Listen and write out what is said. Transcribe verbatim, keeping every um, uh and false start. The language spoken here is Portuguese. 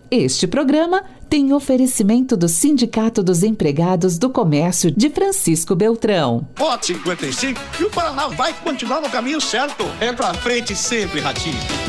Este programa tem oferecimento do Sindicato dos Empregados do Comércio de Francisco Beltrão. Voto cinquenta e cinco e o Paraná vai continuar no caminho certo. É pra frente sempre, Ratinho.